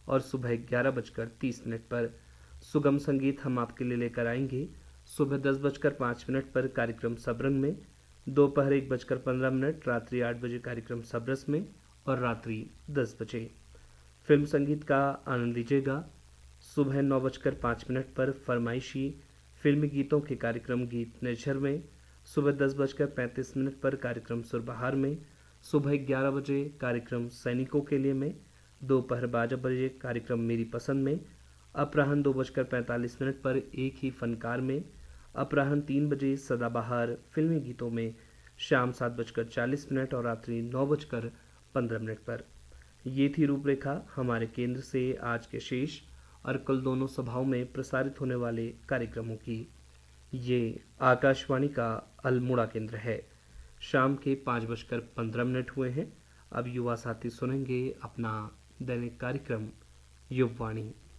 और सुबह 11:30 पर। सुगम संगीत हम आपके लिए लेकर आएंगे सुबह 10:05 पर कार्यक्रम सबरंग में, दोपहर 1:15, रात्रि 8 बजे कार्यक्रम सबरस में और रात्रि 10 बजे। फिल्म संगीत का आनंद लीजिएगा सुबह 9:05 पर फरमाइशी फिल्मी गीतों के कार्यक्रम गीत निझर में, सुबह 10:35 पर कार्यक्रम सुरबहार में, सुबह 11 बजे कार्यक्रम सैनिकों के लिए में, दोपहर 12 बजे कार्यक्रम मेरी पसंद में, अपराह्न 2:45 पर एक ही फनकार में, अपराह्न 3 बजे सदाबहार फिल्मी गीतों में, शाम 7:40 और रात्रि 9:15 पर। ये थी रूपरेखा हमारे केंद्र से आज के शेष और कल दोनों सभाओं में प्रसारित होने वाले कार्यक्रमों की। ये आकाशवाणी का अल्मोड़ा केंद्र है। शाम के 5:15 हुए हैं। अब युवा साथी सुनेंगे अपना दैनिक कार्यक्रम युववाणी।